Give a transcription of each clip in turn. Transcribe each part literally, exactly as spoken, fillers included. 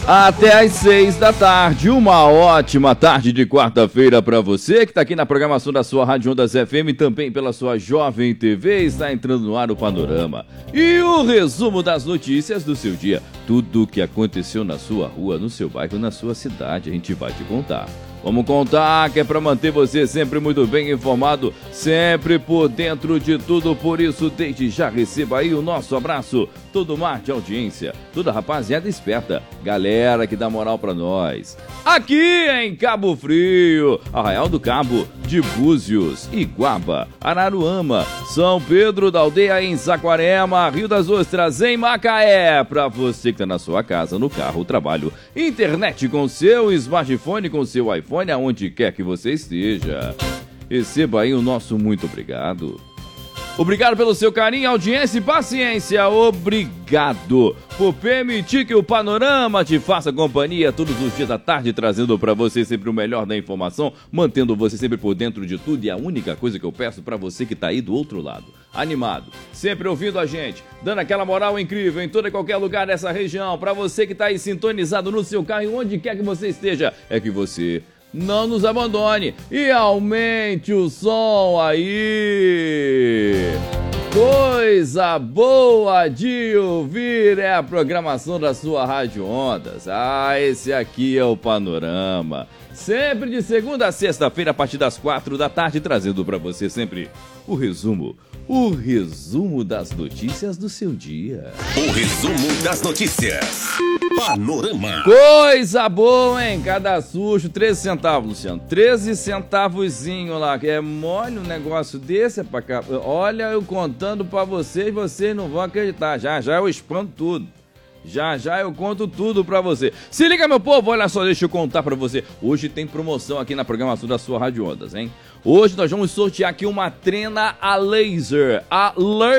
Até às seis da tarde, uma ótima tarde de quarta-feira para você que está aqui na programação da sua Rádio Ondas F M e também pela sua Jovem T V. Está entrando no ar o Panorama e o resumo das notícias do seu dia. Tudo o que aconteceu na sua rua, no seu bairro, na sua cidade, a gente vai te contar. Vamos contar que é para manter você sempre muito bem informado, sempre por dentro de tudo. Por isso, desde já receba aí o nosso abraço, todo mar de audiência, toda rapaziada esperta, galera que dá moral pra nós. Aqui em Cabo Frio, Arraial do Cabo, de Búzios, Iguaba, Araruama, São Pedro da Aldeia em Saquarema, Rio das Ostras em Macaé. Pra você que tá na sua casa, no carro, trabalho, internet com seu smartphone, com seu iPhone, aonde quer que você esteja. Receba aí o nosso muito obrigado. Obrigado pelo seu carinho, audiência e paciência. Obrigado por permitir que o Panorama te faça companhia todos os dias da tarde, trazendo para você sempre o melhor da informação, mantendo você sempre por dentro de tudo. E a única coisa que eu peço para você que tá aí do outro lado, animado, sempre ouvindo a gente, dando aquela moral incrível em todo e qualquer lugar dessa região, para você que tá aí sintonizado no seu carro e onde quer que você esteja, é que você não nos abandone e aumente o som aí. Coisa boa de ouvir é a programação da sua Rádio Ondas. Ah, esse aqui é o Panorama. Sempre de segunda a sexta-feira, a partir das quatro da tarde, trazendo para você sempre o resumo. O resumo das notícias do seu dia. O resumo das notícias. Panorama. Coisa boa, hein? Cada susto, treze centavos, Luciano. treze centavozinho lá. Que é mole um negócio desse, é pra cá. Olha, eu contando pra vocês, vocês não vão acreditar. Já, já eu expando tudo. Já, já eu conto tudo pra você. Se liga, meu povo, olha só, deixa eu contar pra você. Hoje tem promoção aqui na programação da sua Rádio Ondas, hein? Hoje nós vamos sortear aqui uma trena a laser. A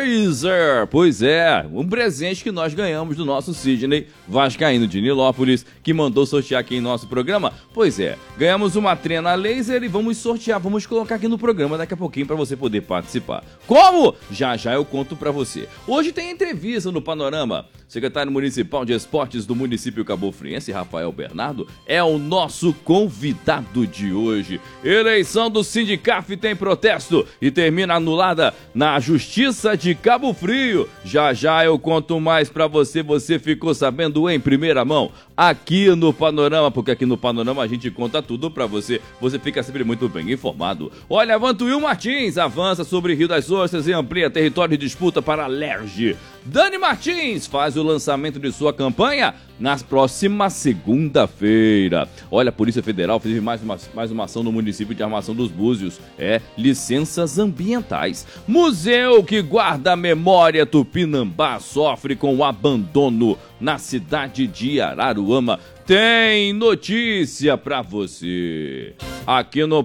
laser! Pois é, um presente que nós ganhamos do nosso Sidney Vascaíno de Nilópolis, que mandou sortear aqui em nosso programa. Pois é, ganhamos uma trena a laser e vamos sortear, vamos colocar aqui no programa daqui a pouquinho pra você poder participar. Como? Já, já eu conto pra você. Hoje tem entrevista no Panorama. Secretário Municipal de Esportes do município cabofriense, Rafael Bernardo, é o nosso convidado de hoje. Eleição do Sindicaf tem protesto e termina anulada na Justiça de Cabo Frio. Já já eu conto mais pra você, você ficou sabendo em primeira mão aqui no Panorama, porque aqui no Panorama a gente conta tudo pra você, você fica sempre muito bem informado. Olha, Vantuil Martins avança sobre Rio das Ostras e amplia território de disputa para a Lerge. Dani Martins faz o lançamento de sua campanha na próxima segunda-feira. Olha, a Polícia Federal fez mais uma, mais uma ação no município de Armação dos Búzios. É, licenças ambientais. Museu que guarda a memória Tupinambá sofre com abandono na cidade de Araruama. Tem notícia pra você aqui no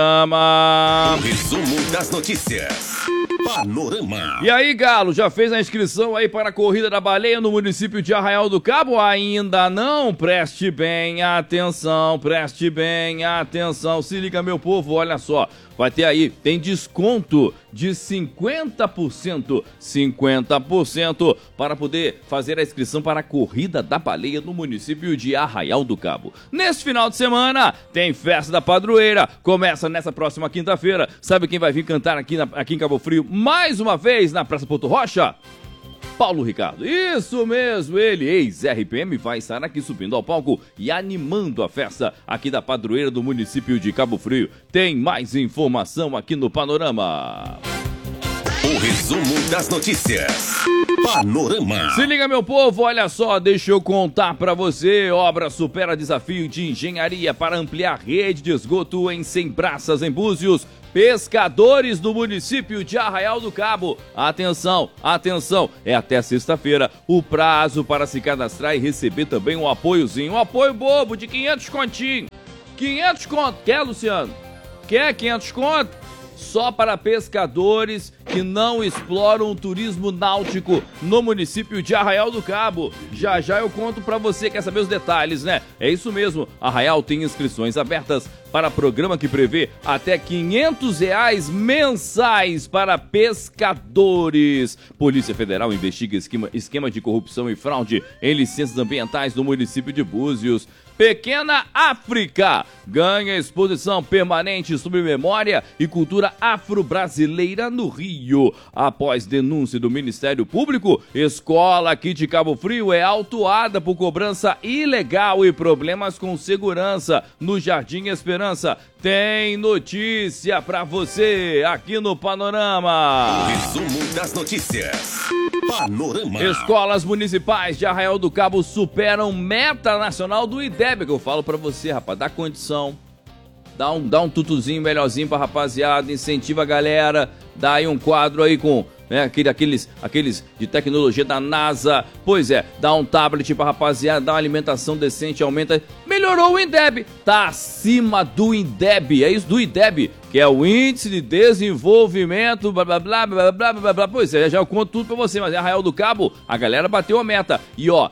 Panorama. O resumo das notícias. Panorama. E aí, Galo, já fez a inscrição aí para a Corrida da Baleia no município de Arraial do Cabo? Ainda não? Preste bem atenção, preste bem atenção. Se liga, meu povo, olha só. Vai ter aí, tem desconto de cinquenta por cento, cinquenta por cento para poder fazer a inscrição para a Corrida da Baleia no município de Arraial do Cabo. Nesse final de semana tem Festa da Padroeira, começa nessa próxima quinta-feira. Sabe quem vai vir cantar aqui, na, aqui em Cabo Frio mais uma vez na Praça Porto Rocha? Paulo Ricardo, isso mesmo, ele, ex-R P M, vai estar aqui subindo ao palco e animando a festa aqui da padroeira do município de Cabo Frio. Tem mais informação aqui no Panorama. O resumo das notícias. Panorama. Se liga, meu povo, olha só, deixa eu contar pra você. Obra supera desafio de engenharia para ampliar rede de esgoto em cem praças em Búzios. Pescadores do município de Arraial do Cabo, atenção, atenção, é até sexta-feira o prazo para se cadastrar e receber também um apoiozinho, um apoio bobo de quinhentos continho, quinhentos conto, quer, Luciano? Quer quinhentos conto? Só para pescadores que não exploram o turismo náutico no município de Arraial do Cabo. Já já eu conto pra você, quer saber os detalhes, né? É isso mesmo, Arraial tem inscrições abertas para programa que prevê até quinhentos reais mensais para pescadores. Polícia Federal investiga esquema, esquema de corrupção e fraude em licenças ambientais no município de Búzios. Pequena África ganha exposição permanente sobre memória e cultura afro-brasileira no Rio. Após denúncia do Ministério Público, escola aqui de Cabo Frio é autuada por cobrança ilegal e problemas com segurança no Jardim Esperança. Tem notícia pra você aqui no Panorama. Resumo das notícias. Panorama. Escolas municipais de Arraial do Cabo superam meta nacional do I D E B, que eu falo pra você, rapaz, dá condição, dá um, dá um tutuzinho melhorzinho pra rapaziada, incentiva a galera, dá aí um quadro aí com, né, aquele, aqueles, aqueles de tecnologia da NASA, pois é, dá um tablet pra rapaziada, dá uma alimentação decente, aumenta, melhorou o I D E B, tá acima do I D E B, é isso, do I D E B, que é o Índice de Desenvolvimento, blá blá blá blá blá blá blá, pois é, já eu conto tudo pra você, mas é Arraial do Cabo, a galera bateu a meta, e ó,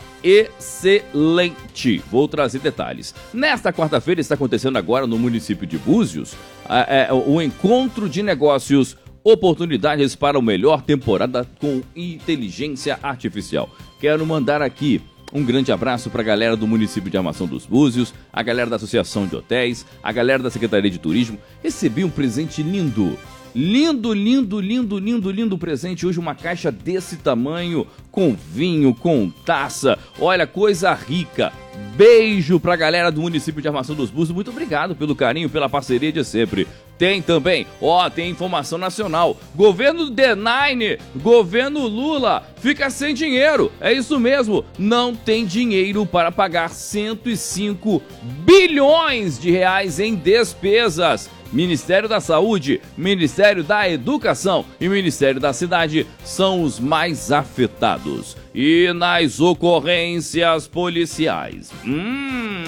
excelente, vou trazer detalhes. Nesta quarta-feira está acontecendo agora no município de Búzios, é, é, o encontro de negócios, oportunidades para o melhor temporada com inteligência artificial. Quero mandar aqui um grande abraço para a galera do município de Armação dos Búzios, a galera da Associação de Hotéis, a galera da Secretaria de Turismo. Recebi um presente lindo, lindo, lindo, lindo, lindo, lindo presente. Hoje uma caixa desse tamanho, com vinho, com taça, olha, coisa rica. Beijo pra galera do município de Armação dos Búzios, muito obrigado pelo carinho, pela parceria de sempre. Tem também, ó, tem informação nacional, governo D nove, governo Lula, fica sem dinheiro, é isso mesmo, não tem dinheiro para pagar cento e cinco bilhões de reais em despesas. Ministério da Saúde, Ministério da Educação e Ministério da Cidade são os mais afetados. E nas ocorrências policiais, hum...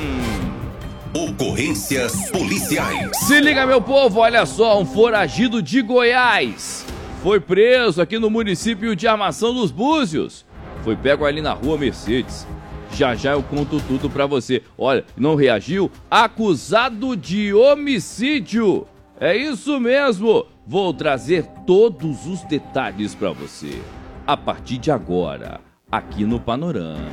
Ocorrências policiais. Se liga, meu povo, olha só, um foragido de Goiás foi preso aqui no município de Armação dos Búzios. Foi pego ali na rua Mercedes. Já já eu conto tudo pra você. Olha, não reagiu? Acusado de homicídio. É isso mesmo. Vou trazer todos os detalhes pra você a partir de agora, aqui no Panorama.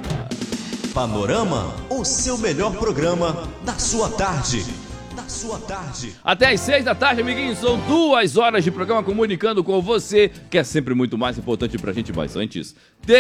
Panorama, o seu melhor programa da sua tarde. Da sua tarde. Até às seis da tarde, amiguinhos, são duas horas de programa comunicando com você, que é sempre muito mais importante pra gente. Mas antes,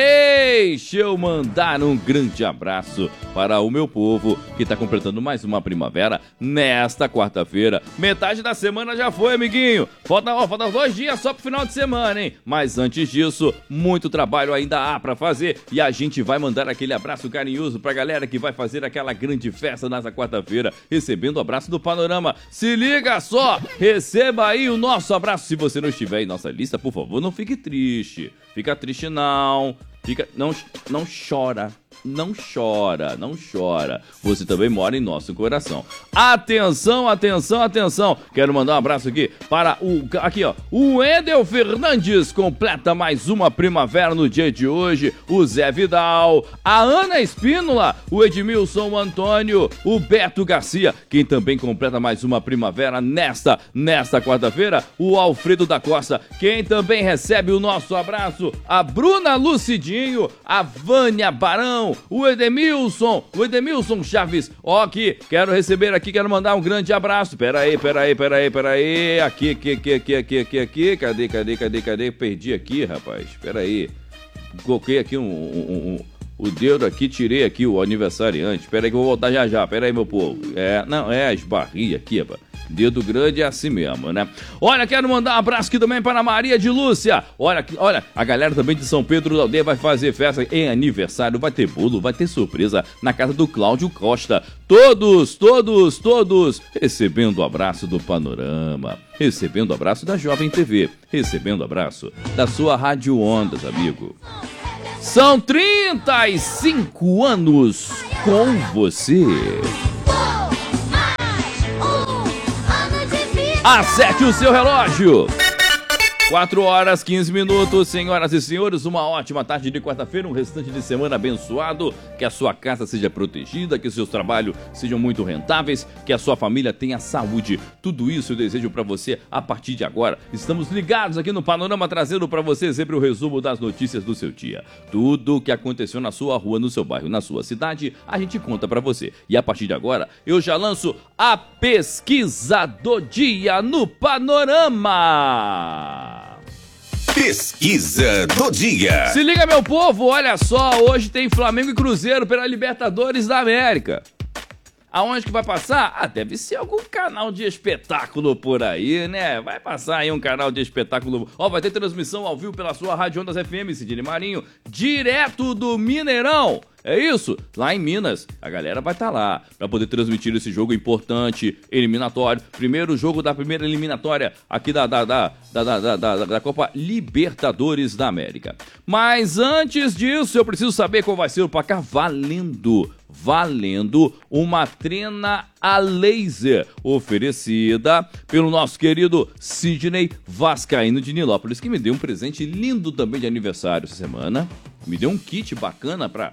deixa eu mandar um grande abraço para o meu povo, que tá completando mais uma primavera nesta quarta-feira. Metade da semana já foi, amiguinho. Falta, ó, faltam dois dias só pro final de semana, hein? Mas antes disso, muito trabalho ainda há pra fazer, e a gente vai mandar aquele abraço carinhoso pra galera que vai fazer aquela grande festa nessa quarta-feira, recebendo o abraço do Panorama. Se liga só, receba aí o nosso abraço. Se você não estiver em nossa lista, por favor, não fique triste. Fica triste não. Fica, não, não chora, não chora, não chora. Você também mora em nosso coração. Atenção, atenção, atenção. Quero mandar um abraço aqui para o, aqui ó, o Wendel Fernandes, completa mais uma primavera no dia de hoje. O Zé Vidal, a Ana Espínola, o Edmilson Antônio, o Beto Garcia, quem também completa mais uma primavera nesta, nesta quarta-feira, o Alfredo da Costa, quem também recebe o nosso abraço, a Bruna Lucidinho, a Vânia Barão, o Edemilson, o Edemilson Chaves, ó aqui, quero receber aqui, quero mandar um grande abraço, pera aí, pera aí, pera aí, pera aí, aqui, aqui, aqui, aqui, aqui, aqui, aqui, cadê, cadê, cadê, cadê, perdi aqui, rapaz, pera aí, coloquei aqui um, um, um, o dedo aqui, tirei aqui o aniversariante, pera aí que eu vou voltar já já, pera aí, meu povo, é, não, é, esbarri aqui, rapaz. Dedo grande é assim mesmo, né? Olha, quero mandar um abraço aqui também para a Maria de Lúcia. Olha, olha, a galera também de São Pedro da Aldeia vai fazer festa em aniversário, vai ter bolo, vai ter surpresa na casa do Cláudio Costa. Todos, todos, todos recebendo o abraço do Panorama, recebendo o abraço da Jovem T V, recebendo o abraço da sua Rádio Ondas, amigo. São trinta e cinco anos com você. Acerte o seu relógio. quatro horas, quinze minutos, senhoras e senhores, uma ótima tarde de quarta-feira, um restante de semana abençoado, que a sua casa seja protegida, que seus trabalhos sejam muito rentáveis, que a sua família tenha saúde. Tudo isso eu desejo para você a partir de agora. Estamos ligados aqui no Panorama, trazendo para você sempre o resumo das notícias do seu dia. Tudo o que aconteceu na sua rua, no seu bairro, na sua cidade, a gente conta para você. E a partir de agora, eu já lanço a pesquisa do dia no Panorama. Pesquisa do dia. Se liga, meu povo, olha só, hoje tem Flamengo e Cruzeiro pela Libertadores da América. Aonde que vai passar? Ah, deve ser algum canal de espetáculo por aí, né? Vai passar aí um canal de espetáculo. Ó, vai ter transmissão ao vivo pela sua Rádio Ondas F M, Sidney Marinho, direto do Mineirão. É isso? Lá em Minas, a galera vai estar lá para poder transmitir esse jogo importante, eliminatório. Primeiro jogo da primeira eliminatória aqui da, da, da, da, da, da, da Copa Libertadores da América. Mas antes disso, eu preciso saber qual vai ser o placar valendo. Valendo uma trena a laser oferecida pelo nosso querido Sidney Vascaíno de Nilópolis, que me deu um presente lindo também de aniversário essa semana. Me deu um kit bacana para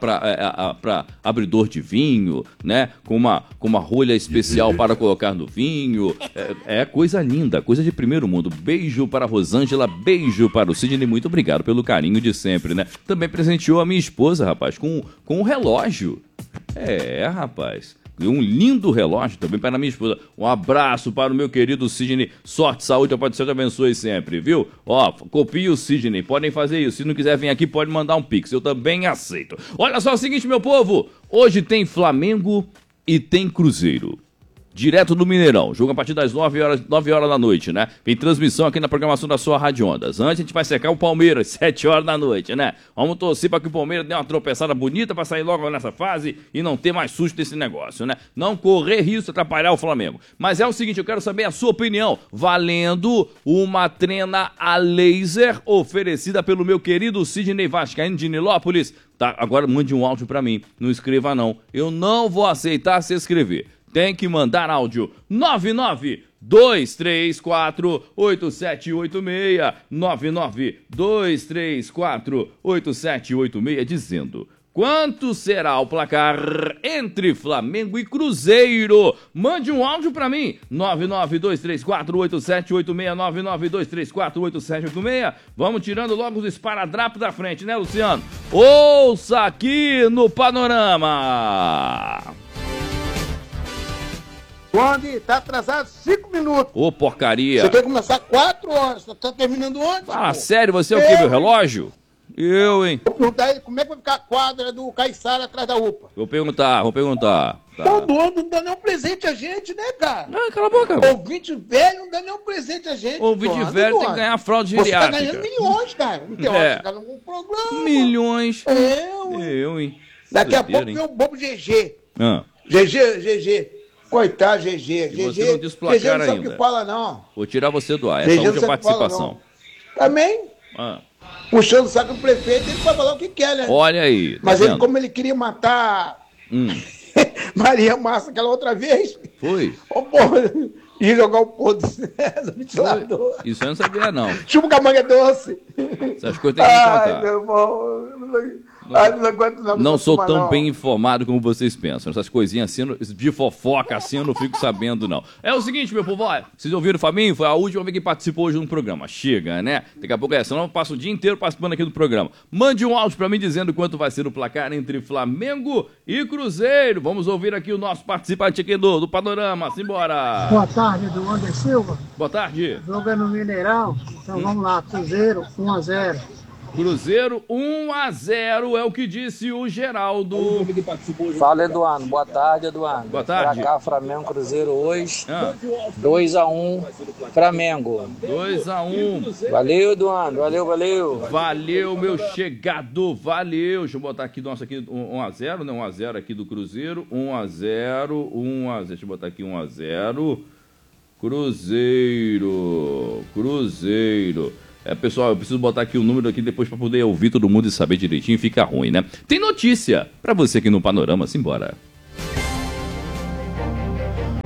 para abridor de vinho, né? Com uma, com uma rolha especial para colocar no vinho. É, é coisa linda, coisa de primeiro mundo. Beijo para a Rosângela, beijo para o Sidney. Muito obrigado pelo carinho de sempre, né? Também presenteou a minha esposa, rapaz, com, com um relógio. É, rapaz. Um lindo relógio também para a minha esposa. Um abraço para o meu querido Sidney. Sorte, saúde, a Pai do Céu te abençoe sempre, viu? Ó, copie o Sidney, podem fazer isso. Se não quiser vir aqui, pode mandar um pix, eu também aceito. Olha só o seguinte, meu povo. Hoje tem Flamengo e tem Cruzeiro. Direto do Mineirão, jogo a partir das nove horas, nove horas da noite, né? Tem transmissão aqui na programação da sua Rádio Ondas. Antes a gente vai secar o Palmeiras, sete horas da noite, né? Vamos torcer para que o Palmeiras dê uma tropeçada bonita para sair logo nessa fase e não ter mais susto desse negócio, né? Não correr risco de atrapalhar o Flamengo. Mas é o seguinte, eu quero saber a sua opinião. Valendo uma trena a laser oferecida pelo meu querido Sidney Vascaíno de Nilópolis. Tá, agora mande um áudio para mim, não escreva não. Eu não vou aceitar se escrever. Tem que mandar áudio nove nove dois três quatro oito sete oito seis, nove nove dois três quatro oito sete oito seis, dizendo quanto será o placar entre Flamengo e Cruzeiro. Mande um áudio pra mim, nove nove dois três quatro oito sete oito seis, nove nove dois três quatro oito sete oito seis. Vamos tirando logo os esparadrapos da frente, né, Luciano? Ouça aqui no Panorama. Onde tá atrasado cinco minutos. Ô, porcaria. Você quer começar quatro horas, você tá terminando antes. Fala pô. sério, você é o quê, meu relógio? Eu, hein? Vou perguntar ele como é que vai ficar a quadra do Caiçara atrás da U P A. Vou perguntar, vou perguntar. Tá. Tá doido, não dá nenhum presente a gente, né, cara? Ah, cala a boca, cara. Ouvinte velho não dá nenhum presente a gente. Ouvinte pô, velho tem que ganhar fralda geriátrica. Você tá ganhando milhões, cara. Não tem É. hora de ficar num programa. Milhões. Eu, hein? Eu, hein? Daqui a Doideira, pouco hein? vem o bobo G G. Ah, G G, G G. Coitado, G G. E G você G, não disse placar G G não sabe o ainda. que fala, não. vou tirar você do ar. É G G saúde não ou sabe o que fala, participação? não. Também, Ah, puxando o saco do prefeito, ele pode falar o que quer, né? olha aí. Tá Mas ele, vendo? como ele queria matar Hum, Maria Massa aquela outra vez, foi. ô porra, ia jogar o pôr do Foi. ventilador. Isso eu não sabia, não. Chupa com a manga doce. Essas coisas tem que me Ai, contar. meu irmão. Ai, não aguento não. Não sou acostuma, tão não. bem informado como vocês pensam. Essas coisinhas assim, de fofoca assim, eu não fico sabendo, não. É o seguinte, meu povo, olha, vocês ouviram o Fabinho? Foi a última vez que participou hoje no programa. Chega, né? Daqui a pouco é, senão eu passo o dia inteiro participando aqui do programa. Mande um áudio pra mim dizendo quanto vai ser o placar entre Flamengo e Cruzeiro. Vamos ouvir aqui o nosso participante aqui do, do Panorama. Simbora! Boa tarde, do Wander Silva. Boa tarde. Jogo é no Mineirão. Então vamos lá, Cruzeiro um a zero. Cruzeiro um a zero é o que disse o Geraldo. Fala, Eduardo. Boa tarde, Eduardo. Boa tarde. Pra cá, Flamengo, Cruzeiro hoje. Ah, dois a um, Flamengo. dois a um. Valeu, Eduardo. Valeu, valeu. Valeu, meu chegado, valeu. Deixa eu botar aqui, nossa, aqui um a zero, né? um a zero aqui do Cruzeiro. um a zero, um a zero. Deixa eu botar aqui um a zero. Cruzeiro, Cruzeiro. É, pessoal, eu preciso botar aqui o número aqui depois para poder ouvir todo mundo e saber direitinho, fica ruim, né? Tem notícia para você aqui no Panorama, simbora.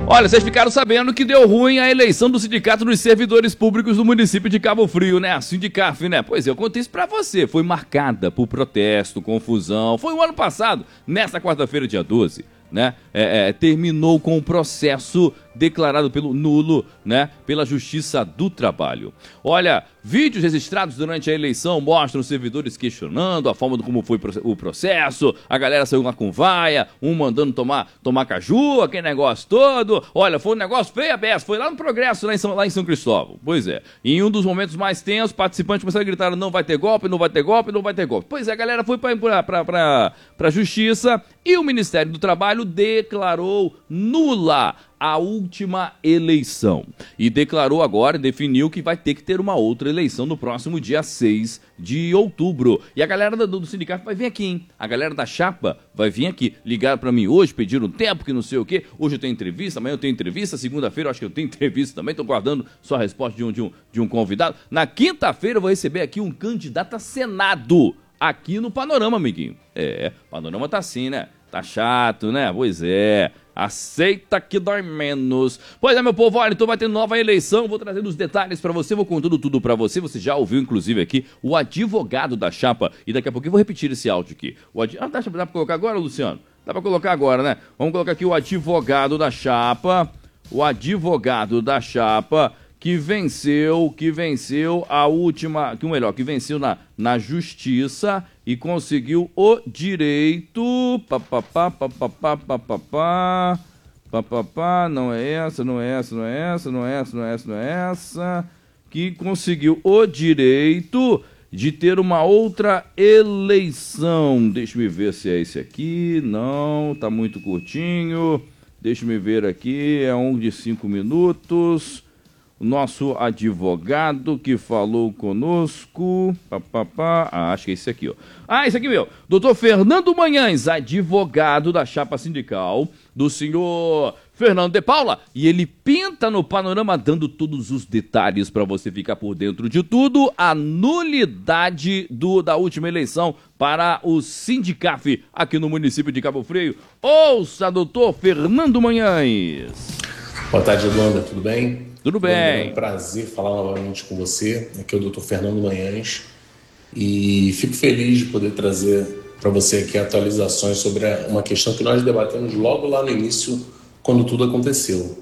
Olha, vocês ficaram sabendo que deu ruim a eleição do Sindicato dos Servidores Públicos do município de Cabo Frio, né? A Sindicaf, né? Pois é, eu contei isso pra você. Foi marcada por protesto, confusão. Foi o ano passado, nessa quarta-feira, dia doze. Né? É, é, terminou com o processo declarado pelo nulo, né? Pela Justiça do Trabalho. Olha, vídeos registrados durante a eleição mostram os servidores questionando a forma como foi o processo, a galera saiu lá com vaia, um mandando tomar, tomar caju, aquele negócio todo. Olha, foi um negócio feio a beça, foi lá no Progresso, lá em, São, lá em São Cristóvão. Pois é, e em um dos momentos mais tensos, participantes começaram a gritar: não vai ter golpe, não vai ter golpe, não vai ter golpe. Pois é, a galera foi pra, pra, pra, pra Justiça e o Ministério do Trabalho declarou nula a última eleição. E declarou agora, definiu que vai ter que ter uma outra eleição no próximo dia seis de outubro. E a galera do, do sindicato vai vir aqui, hein? A galera da chapa vai vir aqui. Ligaram pra mim hoje, pediram tempo, que não sei o quê. Hoje eu tenho entrevista, amanhã eu tenho entrevista, segunda-feira eu acho que eu tenho entrevista também. Tô guardando só a resposta de um, de um, de um convidado. Na quinta-feira eu vou receber aqui um candidato a Senado, aqui no Panorama, amiguinho. É, Panorama tá assim, né? Tá chato, né? Pois é. Aceita que dói menos. Pois é, meu povo, olha, então vai ter nova eleição. Vou trazendo os detalhes pra você, vou contando tudo pra você. Você já ouviu, inclusive, aqui o advogado da chapa. E daqui a pouquinho eu vou repetir esse áudio aqui. O ad... ah, dá, dá pra colocar agora, Luciano? Dá pra colocar agora, né? Vamos colocar aqui o advogado da chapa. O advogado da chapa que venceu, que venceu a última, que melhor, que venceu na, na justiça e conseguiu o direito, papapá, papapá, papapá, papapá, não é essa, não é essa, não é essa, não é essa, não é essa, não é essa, que conseguiu o direito de ter uma outra eleição. Deixa eu ver se é esse aqui, não, tá muito curtinho, deixa eu ver aqui, é um de cinco minutos. O nosso advogado que falou conosco, papapá, ah, acho que é esse aqui, ó. Ah, esse aqui, meu, doutor Fernando Manhães, advogado da chapa sindical do senhor Fernando de Paula, e ele pinta no Panorama, dando todos os detalhes para você ficar por dentro de tudo, a nulidade do, da última eleição para o Sindicaf aqui no município de Cabo Frio. Ouça, doutor Fernando Manhães. Boa tarde, Luanda, tudo bem? Tudo bem. É um prazer falar novamente com você. Aqui é o doutor Fernando Manhães e fico feliz de poder trazer para você aqui atualizações sobre uma questão que nós debatemos logo lá no início, quando tudo aconteceu.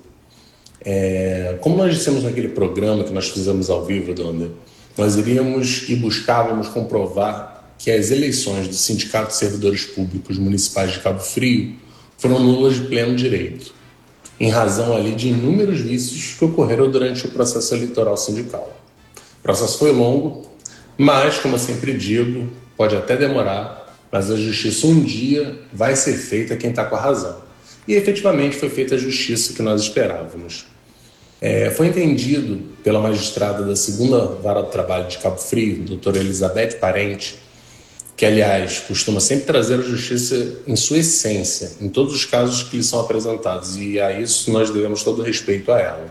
É, como nós dissemos naquele programa que nós fizemos ao vivo, Dona, nós iríamos e buscávamos comprovar que as eleições do Sindicato de Servidores Públicos Municipais de Cabo Frio foram nulas de pleno direito, em razão ali de inúmeros vícios que ocorreram durante o processo eleitoral sindical. O processo foi longo, mas, como eu sempre digo, pode até demorar, mas a justiça um dia vai ser feita quem está com a razão. E efetivamente foi feita a justiça que nós esperávamos. É, foi entendido pela magistrada da segunda Vara do Trabalho de Cabo Frio, doutora Elizabeth Parente, que, aliás, costuma sempre trazer a justiça em sua essência, em todos os casos que lhe são apresentados, e a isso nós devemos todo respeito a ela,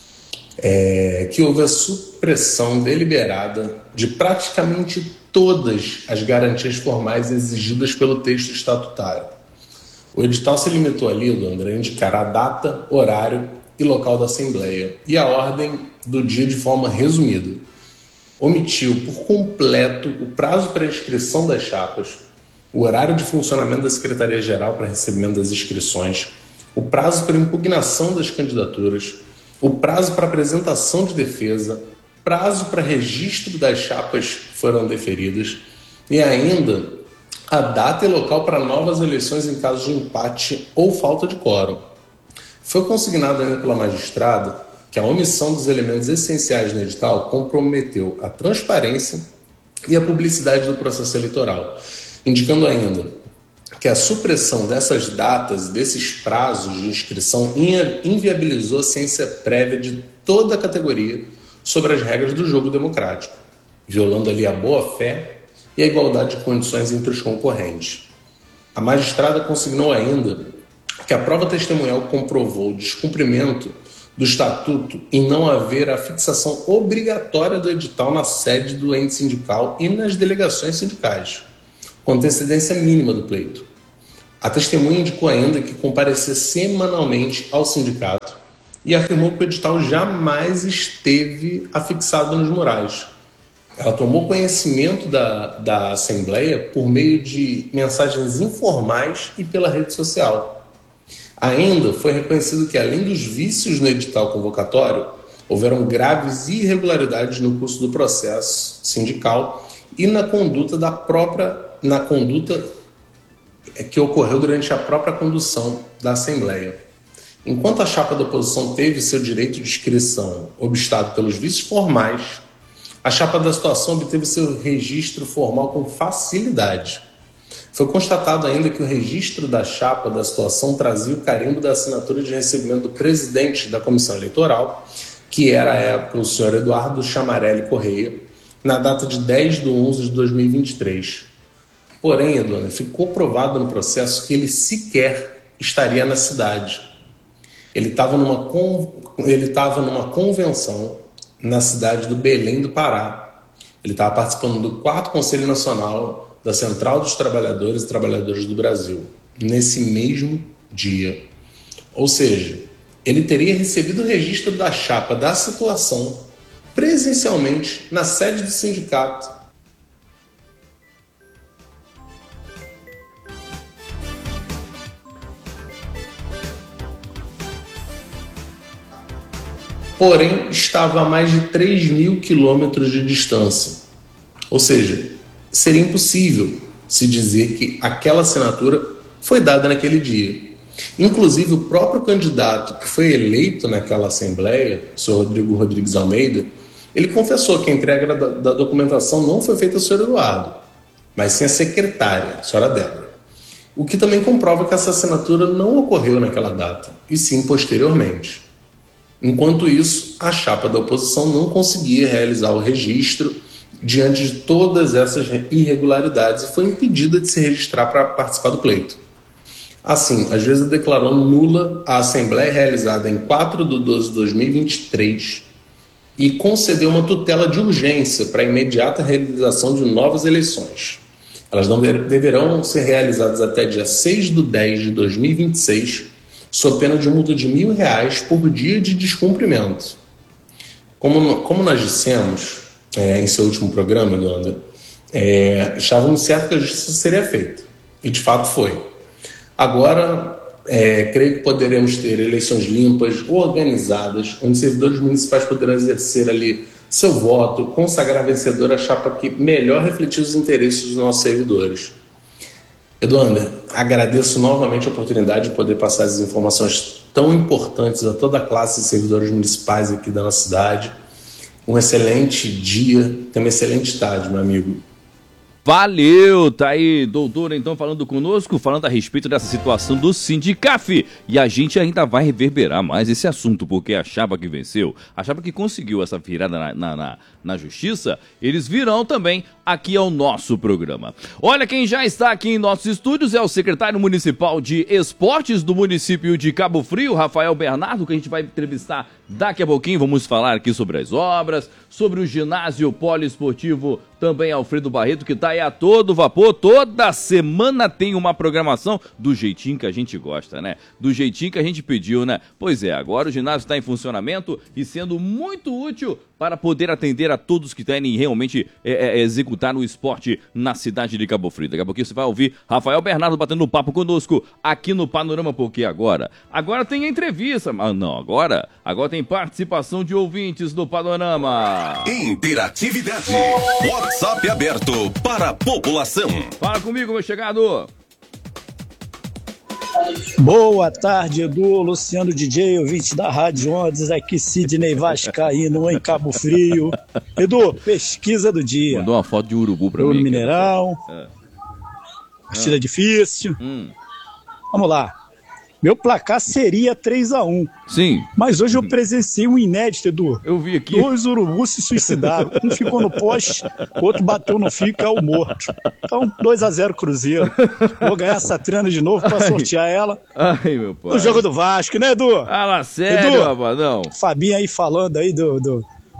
é, que houve a supressão deliberada de praticamente todas as garantias formais exigidas pelo texto estatutário. O edital se limitou ali, André, a indicar a data, horário e local da Assembleia, e a ordem do dia de forma resumida. Omitiu por completo o prazo para inscrição das chapas, o horário de funcionamento da Secretaria-Geral para recebimento das inscrições, o prazo para impugnação das candidaturas, o prazo para apresentação de defesa, prazo para registro das chapas que foram deferidas e ainda a data e local para novas eleições em caso de empate ou falta de quórum. Foi consignado ainda pela magistrada que a omissão dos elementos essenciais no edital comprometeu a transparência e a publicidade do processo eleitoral, indicando ainda que a supressão dessas datas, desses prazos de inscrição, inviabilizou a ciência prévia de toda a categoria sobre as regras do jogo democrático, violando ali a boa-fé e a igualdade de condições entre os concorrentes. A magistrada consignou ainda que a prova testemunhal comprovou o descumprimento do Estatuto em não haver a fixação obrigatória do edital na sede do ente sindical e nas delegações sindicais, com antecedência mínima do pleito. A testemunha indicou ainda que comparecia semanalmente ao sindicato e afirmou que o edital jamais esteve afixado nos murais. Ela tomou conhecimento da, da Assembleia por meio de mensagens informais e pela rede social. Ainda foi reconhecido que, além dos vícios no edital convocatório, houveram graves irregularidades no curso do processo sindical e na conduta da própria, na conduta que ocorreu durante a própria condução da Assembleia. Enquanto a chapa da oposição teve seu direito de inscrição obstado pelos vícios formais, a chapa da situação obteve seu registro formal com facilidade. Foi constatado ainda que o registro da chapa da situação trazia o carimbo da assinatura de recebimento do presidente da comissão eleitoral, que era à época o senhor Eduardo Chamarelli Correia, na data de dez de onze de dois mil e vinte e três. Porém, Eduardo, ficou provado no processo que ele sequer estaria na cidade. Ele estava numa, con... ele estava numa convenção na cidade do Belém do Pará. Ele estava participando do quarto Conselho Nacional da Central dos Trabalhadores e Trabalhadoras do Brasil, nesse mesmo dia. Ou seja, ele teria recebido o registro da chapa da situação presencialmente na sede do sindicato. Porém, estava a mais de três mil quilômetros de distância. Ou seja, seria impossível se dizer que aquela assinatura foi dada naquele dia. Inclusive, o próprio candidato que foi eleito naquela Assembleia, o senhor Rodrigo Rodrigues Almeida, ele confessou que a entrega da, da documentação não foi feita ao senhor Eduardo, mas sim a secretária, a senhora Débora. O que também comprova que essa assinatura não ocorreu naquela data, e sim posteriormente. Enquanto isso, a chapa da oposição não conseguia realizar o registro diante de todas essas irregularidades e foi impedida de se registrar para participar do pleito. Assim, às vezes declarou nula a Assembleia realizada em quatro de doze de dois mil e vinte e três e concedeu uma tutela de urgência para a imediata realização de novas eleições. Elas não deverão ser realizadas até dia seis de dez de dois mil e vinte e seis, sob pena de multa de mil reais por dia de descumprimento. Como, como nós dissemos é, em seu último programa, Leandro, é, estávamos certos que a justiça seria feita. E de fato foi. Agora, é, creio que poderemos ter eleições limpas, organizadas, onde servidores municipais poderão exercer ali seu voto, consagrar vencedor a chapa que melhor refletir os interesses dos nossos servidores. Eduardo, agradeço novamente a oportunidade de poder passar as informações tão importantes a toda a classe de servidores municipais aqui da nossa cidade. Um excelente dia, tenha uma excelente tarde, meu amigo. Valeu, tá aí, doutor, então, falando conosco, falando a respeito dessa situação do Sindicaf. E a gente ainda vai reverberar mais esse assunto, porque a chapa que venceu, a chapa que conseguiu essa virada na, na, na, na justiça, eles virão também aqui ao nosso programa. Olha, quem já está aqui em nossos estúdios é o secretário municipal de esportes do município de Cabo Frio, Rafael Bernardo, que a gente vai entrevistar daqui a pouquinho. Vamos falar aqui sobre as obras, sobre o ginásio poliesportivo também Alfredo Barreto, que está aí a todo vapor. Toda semana tem uma programação do jeitinho que a gente gosta, né? Do jeitinho que a gente pediu, né? Pois é, agora o ginásio está em funcionamento e sendo muito útil para poder atender a todos que querem realmente é, é, executar o esporte na cidade de Cabo Frio. Daqui a pouquinho você vai ouvir Rafael Bernardo batendo um papo conosco aqui no Panorama, porque agora, agora tem a entrevista, mas não, agora, agora tem participação de ouvintes do Panorama. Interatividade. WhatsApp aberto para a população. Fala comigo, meu chegado. Boa tarde, Edu, Luciano D J, ouvinte da Rádio Ondas, aqui Sidney Vascaíno, em Cabo Frio. Edu, pesquisa do dia. Mandou uma foto de urubu pra Ouro mim. Mineral, é. partida é. difícil. Hum. Vamos lá. Meu placar seria três a um. Sim. Mas hoje eu presenciei um inédito, Edu. Eu vi aqui. Dois urubus se suicidaram. Um ficou no poste, o outro bateu no fio e caiu morto. Então, dois a zero Cruzeiro. Vou ganhar essa trena de novo pra sortear ela. Ai, meu pai. No jogo do Vasco, né, Edu? Ah, lá, sério, Edu, rapaz, não. Fabinho aí falando aí do, do,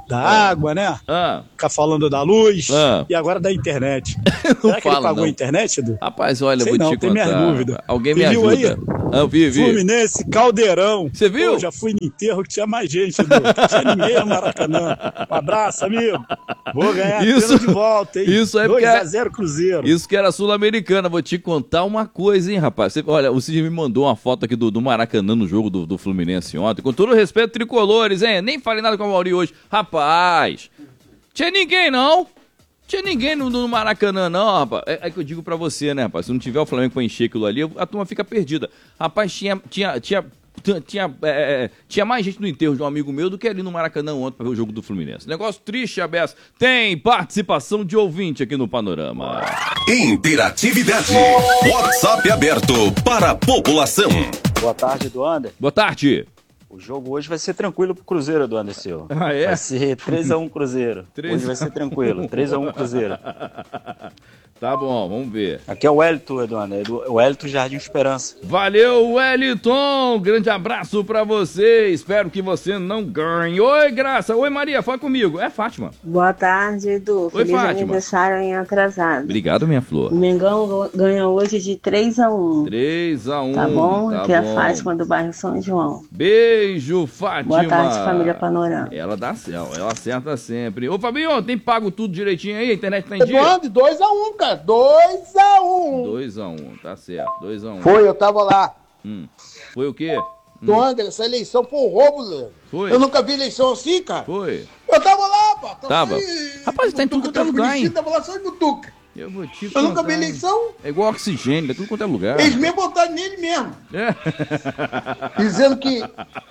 da ah. água, né? Ah. Ficar falando da luz Ah. e agora da internet. Não Será que fala, ele pagou não. a internet, Edu? Rapaz, olha, Sei eu vou não, te tem contar. minhas dúvidas. Alguém Você me viu ajuda. aí? Ah, eu vi, vi. Fluminense, Caldeirão. Você viu? Pô, já fui no enterro que tinha mais gente, Edu. Não tinha ninguém no Maracanã. Um abraço, amigo. Vou ganhar Isso- a de volta, hein? isso é porque- dois a zero Cruzeiro. Isso que era sul-americana. Vou te contar uma coisa, hein, rapaz. Você- olha, o Cid me mandou uma foto aqui do, do Maracanã no jogo do, do Fluminense ontem. Com todo o respeito, tricolores, hein? Nem falei nada com a Mauri hoje. Rapaz, tinha ninguém, não. Tinha ninguém no, no Maracanã, não, rapaz. É, é que eu digo pra você, né, rapaz? Se não tiver o Flamengo pra encher aquilo ali, a turma fica perdida. Rapaz, tinha... tinha, tinha Tinha, é, é, tinha mais gente no enterro de um amigo meu do que ali no Maracanã ontem pra ver o jogo do Fluminense. Negócio triste, Abessa. Tem participação de ouvinte aqui no Panorama. Interatividade. WhatsApp aberto para a população. Boa tarde, Eduander. Boa tarde. O jogo hoje vai ser tranquilo pro Cruzeiro, Eduander Silva. Ah, é? Vai ser três a um Cruzeiro. três Hoje vai ser tranquilo, três a um Cruzeiro. Tá bom, vamos ver. Aqui é o Wellington, Eduander. O Wellington Jardim Esperança. Valeu, Wellington. Grande abraço pra você. Espero que você não ganhe. Oi, Graça. Oi, Maria. Fala comigo. É Fátima. Boa tarde, Edu. Oi, Feliz Fátima. aniversário em atrasado. Obrigado, minha O flor. Mengão ganha hoje de três a um. três a um. Tá bom? Tá Aqui é bom. a Fátima do bairro São João. Beijo, Fátima. Boa tarde, família Panorama. Ela dá certo, ela acerta sempre. Ô, Fabinho, tem pago tudo direitinho aí? A internet tá em dia? Eduardo, dois a um, cara. dois a um. dois a um, tá certo. dois a um. Foi, eu tava lá. Hum. Foi o quê? Eduardo, essa eleição foi um roubo, Leandro. Foi. Eu nunca vi eleição assim, cara. Foi. Eu tava lá, pá. Tava. Aí, Rapaz, tá em tudo quanto é lugar, hein? Tava lá só em Butuca. Eu vou te Eu nunca contar, vi hein? eleição. É igual oxigênio, é tudo quanto é lugar. Eles mesmo votaram nele mesmo. É. Dizendo que...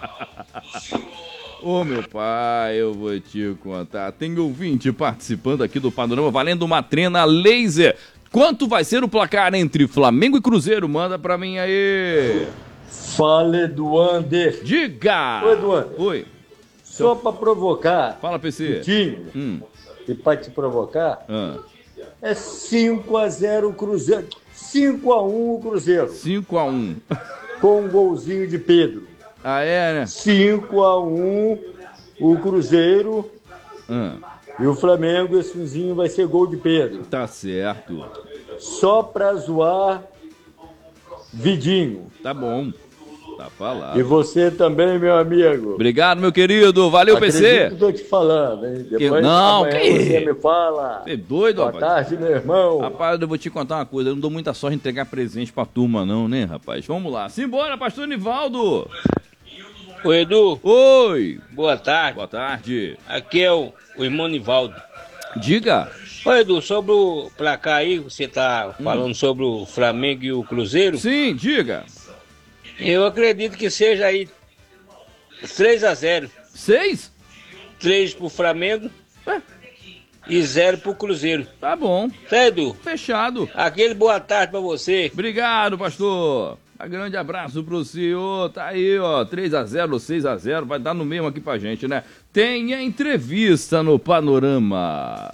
Ô, meu pai, eu vou te contar. Tem ouvinte participando aqui do Panorama, valendo uma trena laser. Quanto vai ser o placar entre Flamengo e Cruzeiro? Manda pra mim aí. Fala, Eduander. Diga. Oi, Eduander. Oi. Só pra provocar Fala, P C. o time, Hum. e pra te provocar, Ah. é cinco a zero o Cruzeiro. cinco a um o Cruzeiro. cinco a um. Com um golzinho de Pedro. Ah, é, né? cinco a um o Cruzeiro. Ah. E o Flamengo, esse finzinho vai ser gol de Pedro. Tá certo. Só pra zoar Vidinho. Tá bom. Tá falado. E você também, meu amigo. Obrigado, meu querido. Valeu, P C. Acredito que eu tô te falando, hein? Depois, Que- não, amanhã que- você me fala. Você é doido, Boa rapaz? tarde, meu irmão. Rapaz, eu vou te contar uma coisa. Eu não dou muita sorte em entregar presente pra turma, não, né, rapaz? Vamos lá. Simbora, pastor Nivaldo. Oi, Edu. Oi. Boa tarde. Boa tarde. Aqui é o, o irmão Nivaldo. Diga. Oi, Edu, sobre o placar aí, você tá falando sobre o Flamengo e o Cruzeiro? Sim, diga. Eu acredito que seja aí três a zero. seis? três pro Flamengo É. e zero pro Cruzeiro. Tá bom. Tá, Edu? Fechado. Aquele boa tarde pra você. Obrigado, pastor. Um grande abraço pro senhor. Tá aí, ó. três a zero, seis a zero. Vai dar no mesmo aqui pra gente, né? Tem a entrevista no Panorama.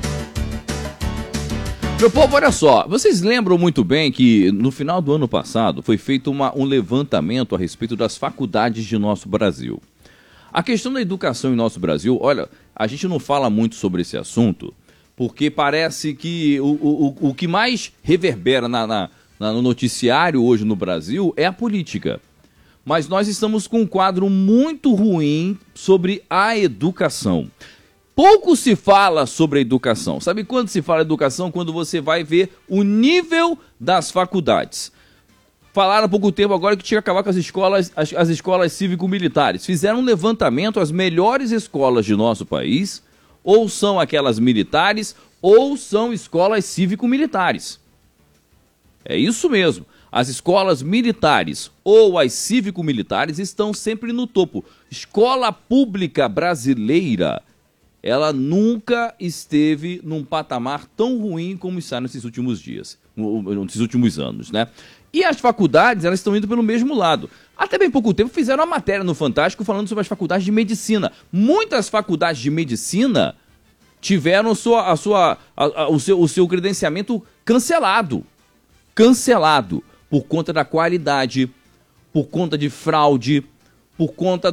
Meu povo, olha só, vocês lembram muito bem que no final do ano passado foi feito uma, um levantamento a respeito das faculdades de nosso Brasil. A questão da educação em nosso Brasil, olha, a gente não fala muito sobre esse assunto, porque parece que o, o, o que mais reverbera na, na, na, no noticiário hoje no Brasil é a política. Mas nós estamos com um quadro muito ruim sobre a educação. Pouco se fala sobre a educação. Sabe quando se fala educação? Quando você vai ver o nível das faculdades. Falaram há pouco tempo agora que tinha que acabar com as escolas, as, as escolas cívico-militares. Fizeram um levantamento, as melhores escolas de nosso país, ou são aquelas militares, ou são escolas cívico-militares. É isso mesmo. As escolas militares ou as cívico-militares estão sempre no topo. Escola pública brasileira, ela nunca esteve num patamar tão ruim como está nesses últimos dias, nesses últimos anos, né? E as faculdades, elas estão indo pelo mesmo lado. Até bem pouco tempo fizeram uma matéria no Fantástico falando sobre as faculdades de medicina. Muitas faculdades de medicina tiveram sua, a sua, a, a, o, seu, o seu credenciamento cancelado. Cancelado por conta da qualidade, por conta de fraude, por conta do,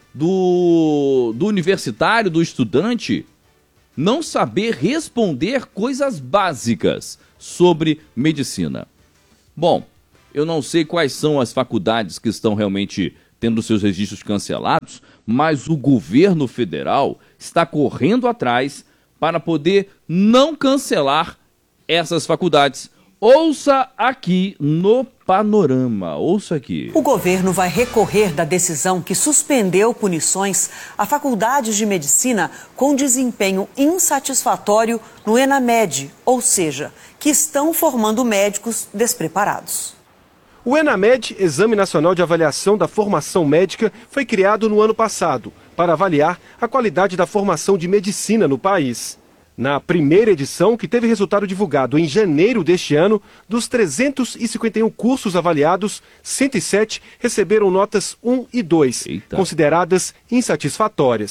do, do universitário, do estudante, não saber responder coisas básicas sobre medicina. Bom, eu não sei quais são as faculdades que estão realmente tendo seus registros cancelados, mas o governo federal está correndo atrás para poder não cancelar essas faculdades. Ouça aqui no Panorama, ouça aqui. O governo vai recorrer da decisão que suspendeu punições a faculdades de medicina com desempenho insatisfatório no ENAMED, ou seja, que estão formando médicos despreparados. O ENAMED, Exame Nacional de Avaliação da Formação Médica, foi criado no ano passado para avaliar a qualidade da formação de medicina no país. Na primeira edição, que teve resultado divulgado em janeiro deste ano, dos trezentos e cinquenta e um cursos avaliados, cento e sete receberam notas um e dois, Eita. consideradas insatisfatórias.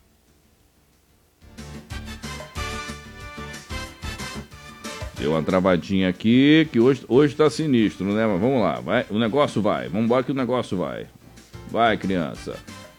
Deu uma travadinha aqui, que hoje, hoje tá sinistro, né? Mas vamos lá, vai, o negócio vai, vamos embora que o negócio vai. Vai, criança.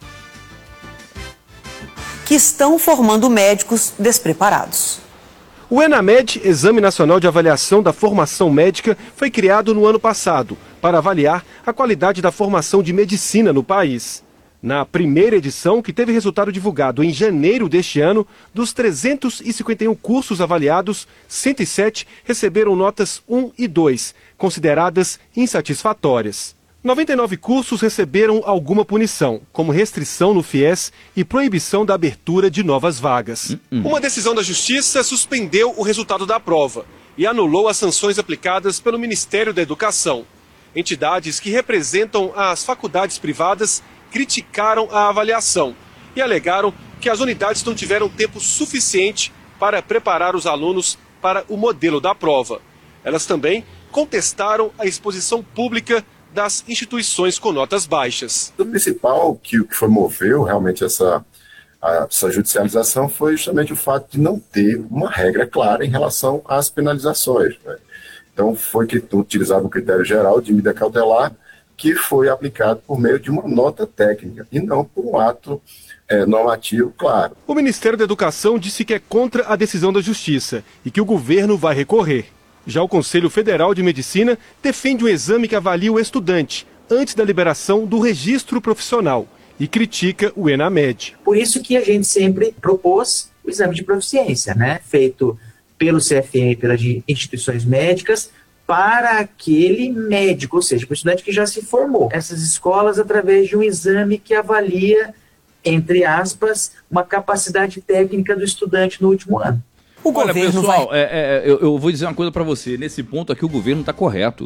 Que estão formando médicos despreparados. O ENAMED, Exame Nacional de Avaliação da Formação Médica, foi criado no ano passado para avaliar a qualidade da formação de medicina no país. Na primeira edição, que teve resultado divulgado em janeiro deste ano, dos trezentos e cinquenta e um cursos avaliados, cento e sete receberam notas um e dois, consideradas insatisfatórias. noventa e nove cursos receberam alguma punição, como restrição no FIES e proibição da abertura de novas vagas. Uh-uh. Uma decisão da Justiça suspendeu o resultado da prova e anulou as sanções aplicadas pelo Ministério da Educação. Entidades que representam as faculdades privadas criticaram a avaliação e alegaram que as unidades não tiveram tempo suficiente para preparar os alunos para o modelo da prova. Elas também contestaram a exposição pública das instituições com notas baixas. O principal que, que foi moveu realmente essa, a, essa judicialização foi justamente o fato de não ter uma regra clara em relação às penalizações, né? Então foi que, utilizado um critério geral de medida cautelar que foi aplicado por meio de uma nota técnica e não por um ato é, normativo claro. O Ministério da Educação disse que é contra a decisão da Justiça e que o governo vai recorrer. Já o Conselho Federal de Medicina defende um exame que avalia o estudante antes da liberação do registro profissional e critica o ENAMED. Por isso que a gente sempre propôs o exame de proficiência, né? Feito pelo C F M e pelas instituições médicas para aquele médico, ou seja, para o estudante que já se formou. Essas escolas através de um exame que avalia, entre aspas, uma capacidade técnica do estudante no último ano. O Olha, pessoal, vai... é, é, eu, eu vou dizer uma coisa pra você. Nesse ponto aqui, o governo tá correto.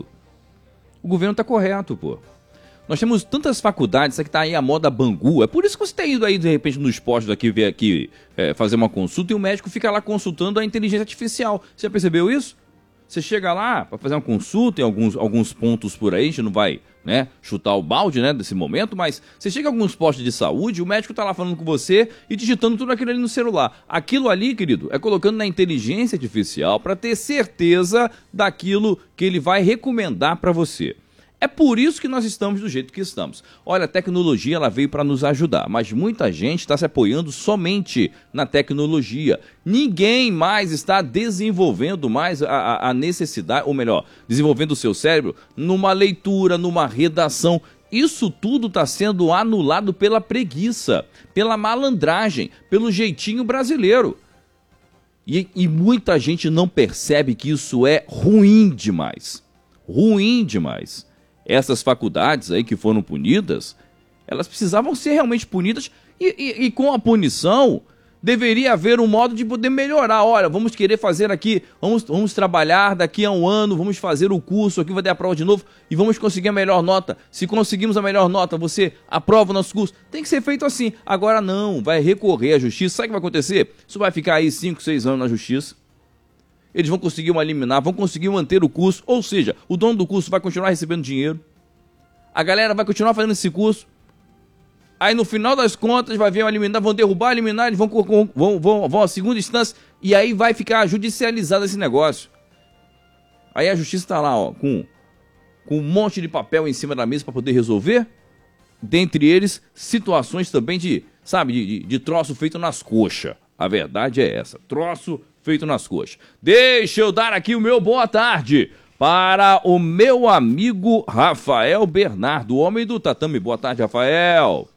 O governo tá correto, pô. Nós temos tantas faculdades, que tá aí a moda Bangu. É por isso que você tem ido aí, de repente, nos postos aqui, ver aqui, é, fazer uma consulta, e o médico fica lá consultando a inteligência artificial. Você já percebeu isso? Você chega lá para fazer uma consulta em alguns, alguns pontos por aí, a gente não vai, né, chutar o balde, né, desse momento, mas você chega a alguns postos de saúde, o médico tá lá falando com você e digitando tudo aquilo ali no celular. Aquilo ali, querido, é colocando na inteligência artificial para ter certeza daquilo que ele vai recomendar para você. É por isso que nós estamos do jeito que estamos. Olha, a tecnologia ela veio para nos ajudar, mas muita gente está se apoiando somente na tecnologia. Ninguém mais está desenvolvendo mais a, a necessidade, ou melhor, desenvolvendo o seu cérebro numa leitura, numa redação. Isso tudo está sendo anulado pela preguiça, pela malandragem, pelo jeitinho brasileiro. E, e muita gente não percebe que isso é ruim demais. Ruim demais. Essas faculdades aí que foram punidas, elas precisavam ser realmente punidas e, e, e com a punição deveria haver um modo de poder melhorar. Olha, vamos querer fazer aqui, vamos, vamos trabalhar daqui a um ano, vamos fazer o curso aqui, vai ter a prova de novo e vamos conseguir a melhor nota. Se conseguimos a melhor nota, você aprova o nosso curso. Tem que ser feito assim. Agora não, vai recorrer à justiça. Sabe o que vai acontecer? Isso vai ficar aí cinco, seis anos na justiça. Eles vão conseguir uma liminar, vão conseguir manter o curso, ou seja, o dono do curso vai continuar recebendo dinheiro, a galera vai continuar fazendo esse curso, aí no final das contas vai vir uma liminar, vão derrubar a liminar, eles vão, vão, vão, vão à segunda instância, e aí vai ficar judicializado esse negócio. Aí a justiça está lá, ó, com, com um monte de papel em cima da mesa para poder resolver. dentre eles, situações também de, sabe, de, de, de troço feito nas coxas. A verdade é essa, troço feito nas coxas. Deixa eu dar aqui o meu boa tarde para o meu amigo Rafael Bernardo, o homem do tatame. Boa tarde, Rafael.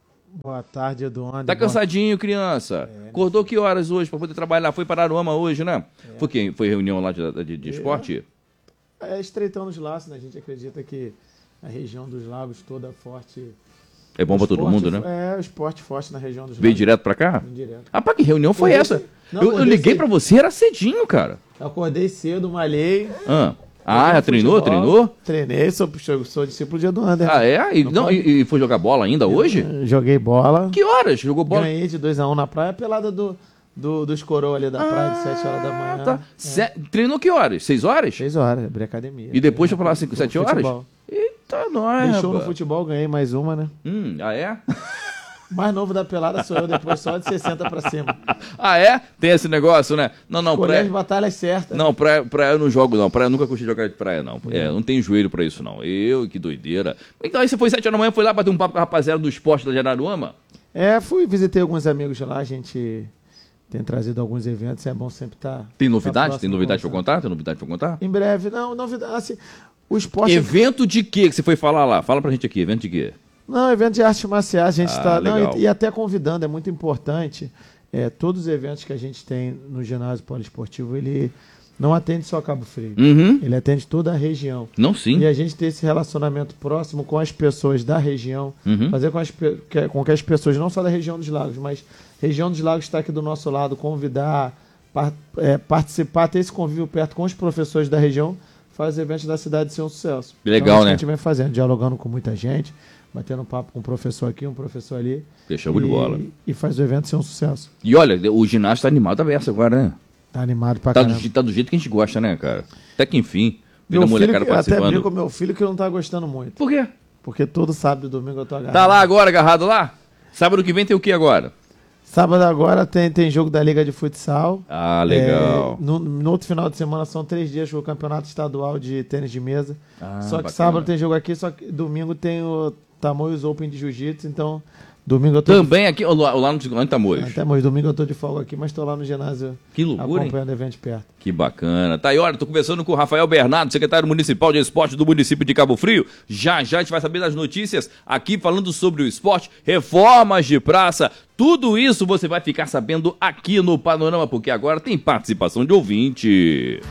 Boa tarde, Eduardo. Tá cansadinho, criança? É, Acordou que horas hoje para poder trabalhar? Foi para Aruama hoje, né? É. Foi quem? Foi reunião lá de, de, de esporte? É, estreitando os laços, né? A gente acredita que a região dos lagos toda forte... É bom para todo mundo, né? É, o esporte forte na região dos lagos. Veio direto para cá? Veio direto. Ah, pá, que reunião foi acordei essa? Não, eu, eu liguei para você, era cedinho, cara. Eu acordei cedo, malhei... Ah. Ah, já treinou, futebol, treinou? Treinei, sou, sou discípulo de Eduardo. Ah, é? E, não, e, e foi jogar bola ainda hoje? Joguei bola. Que horas? Jogou bola? Ganhei de dois a um na praia, pelada do, do, dos coroa ali da ah, praia, de sete horas da manhã. Tá. É. Se, treinou que horas? seis horas? seis horas, abri academia. E depois foi falar assim, sete horas? Futebol. Eita, nós. Deixou no futebol, ganhei mais uma, né? Hum, ah, é? Mais novo da pelada sou eu, depois só de sessenta pra cima. Ah, é? Tem esse negócio, né? Não, não, praia... as batalhas certas. Não, praia, praia eu não jogo, não. Praia eu nunca curti jogar de praia, não. É, não tenho joelho pra isso, não. Eu, que doideira. Então aí você foi sete horas da manhã, foi lá bater um papo com a rapaziada do esporte da Araruama? É, fui, visitei alguns amigos lá, a gente tem trazido alguns eventos, é bom sempre estar... Tá, tem novidade? Tá tem novidade pra contar? Tem novidade pra contar? Em breve, não, novidade, assim, o esporte... Evento de quê que você foi falar lá? Fala pra gente aqui, evento de quê? Não, evento de artes marciais, a gente está... Ah, e, e até convidando, é muito importante, é, todos os eventos que a gente tem no ginásio poliesportivo, ele não atende só Cabo Frio, uhum. ele atende toda a região. Não, sim. E a gente ter esse relacionamento próximo com as pessoas da região, uhum. fazer com, as, com que as pessoas, não só da região dos lagos, mas região dos lagos está aqui do nosso lado, convidar, par, é, participar, ter esse convívio perto com os professores da região, faz o evento da cidade ser um sucesso. Legal, então, né? A gente vem fazendo, dialogando com muita gente, batendo papo com um professor aqui, um professor ali. Deixa de bola. E faz o evento ser um sucesso. E olha, o ginásio tá animado a beça agora, né? Tá animado pra tá caramba. Do, tá do jeito que a gente gosta, né, cara? Até que enfim, meu filho, molecada participando. Até brinco com meu filho que não tá gostando muito. Por quê? Porque todo sábado e domingo eu tô agarrado. Tá lá agora, agarrado lá? Sábado que vem tem o que agora? Sábado agora tem, tem jogo da Liga de Futsal. Ah, legal. É, no, no outro final de semana são três dias o Campeonato Estadual de Tênis de Mesa. Ah, só que bacana. Sábado tem jogo aqui, só que domingo tem o Tamoios Open de Jiu-Jitsu, então domingo eu tô... Também de... aqui, lá, lá no Tamoios. Ah, Tamoios, domingo eu tô de folga aqui, mas tô lá no ginásio. Que loucura, acompanhando o evento de perto. Que bacana. Tá aí, olha, tô conversando com o Rafael Bernardo, secretário municipal de esporte do município de Cabo Frio. Já, já a gente vai saber das notícias aqui falando sobre o esporte, reformas de praça, tudo isso você vai ficar sabendo aqui no Panorama, porque agora tem participação de ouvinte.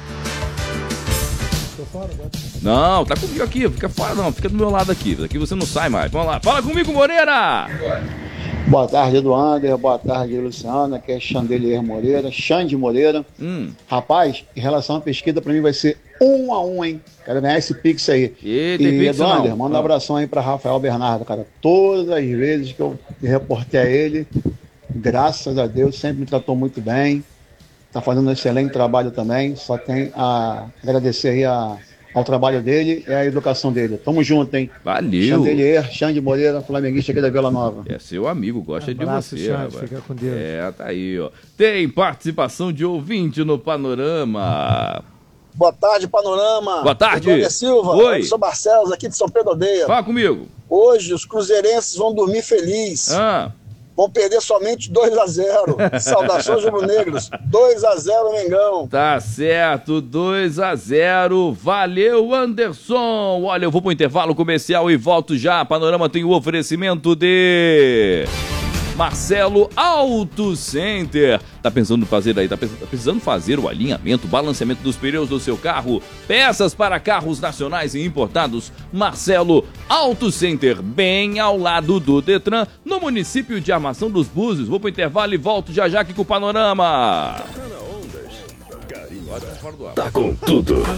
Tô fora, agora. Não, tá comigo aqui, fica fora não, fica do meu lado aqui, daqui você não sai mais. Vamos lá, fala comigo, Moreira! Boa tarde, Eduardo, boa tarde, Luciana, que é Chandelier Moreira, Xande Moreira. Hum. Rapaz, em relação à pesquisa, pra mim vai ser um a um, hein? Quero ganhar esse pix aí. E, e Eduardo, manda um abração aí pra Rafael Bernardo, cara. Todas as vezes que eu reportei a ele, graças a Deus, sempre me tratou muito bem. Tá fazendo um excelente trabalho também. Só tem a agradecer aí a, ao trabalho dele e à educação dele. Tamo junto, hein? Valeu. Chandelier, Xande Moreira, flamenguista aqui da Vila Nova. É seu amigo, gosta um abraço, de você, Xande, rapaz. fica com Deus. É, tá aí, ó. Tem participação de ouvinte no Panorama. Boa tarde, Panorama. Boa tarde. Eduardo Silva. Oi. Eu sou Barcelos, aqui de São Pedro Aldeia. Fala comigo. Hoje os cruzeirenses vão dormir felizes. Ah. Vão perder somente dois a zero. Saudações rubro-negros. dois a zero, Mengão. Tá certo, dois a zero. Valeu, Anderson. Olha, eu vou pro intervalo comercial e volto já. Panorama tem o oferecimento de Marcelo Auto Center. Tá pensando em fazer aí, tá precisando fazer o alinhamento, balanceamento dos pneus do seu carro? Peças para carros nacionais e importados. Marcelo Auto Center, bem ao lado do Detran, no município de Armação dos Búzios. Vou pro intervalo e volto já já aqui com o Panorama. Tá com tudo